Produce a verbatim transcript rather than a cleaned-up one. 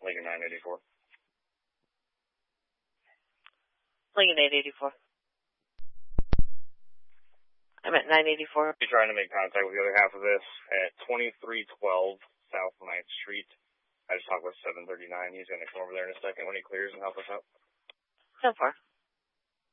Lincoln nine eighty-four. Lincoln eight eighty-four. I'm at nine eighty-four. Be trying to make contact with the other half of this at twenty-three twelve South ninth Street. I just talked with seven thirty-nine. He's going to come over there in a second when he clears and help us out. So far.